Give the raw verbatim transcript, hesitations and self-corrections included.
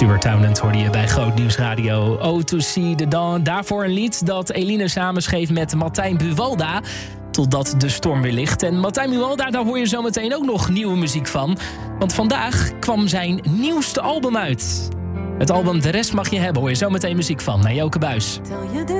Stuart Townend hoorde je bij Groot Nieuws Radio. Oh, to see the dawn. Daarvoor een lied dat Eline samenschreef met Martijn Buwalda. Totdat de storm weer ligt. En Martijn Buwalda, daar hoor je zometeen ook nog nieuwe muziek van. Want vandaag kwam zijn nieuwste album uit. Het album De Rest Mag Je Hebben hoor je zometeen muziek van. Naar Joke Buijs. Tel je de